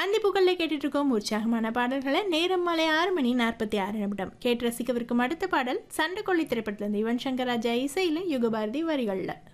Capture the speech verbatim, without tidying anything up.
அந்திப்புகளில் கேட்டுட்டு இருக்கோம் உற்சாகமான பாடல்களை. நேரம் மாலை ஆறு மணி நாற்பத்தி ஆறு நிமிடம். கேட்டு ரசிக்கவிருக்கும் அடுத்த பாடல் சண்டைக்கோழி திரைப்படத்திலிருந்து யுவன் சங்கர் ராஜா இசையில் யுகபாரதி வரிகளில்.